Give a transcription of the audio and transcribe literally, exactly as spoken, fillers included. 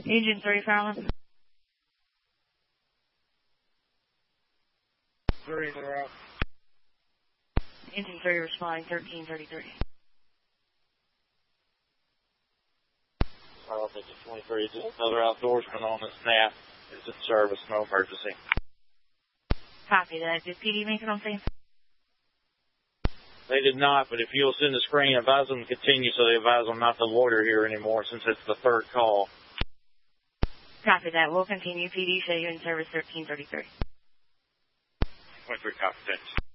Agent three, Farland. Three, they're out. Agent three responding thirteen thirty-three. I'll take it twenty-three. Just another outdoorsman on the snap. It's in service, no emergency. Copy that. Did P D make it on scene? They did not, but if you'll send a screen, advise them to continue so they advise them not to loiter here anymore since it's the third call. Copy that. We'll continue. P D, say you're in service thirteen thirty-three. twenty-three, copy, thanks.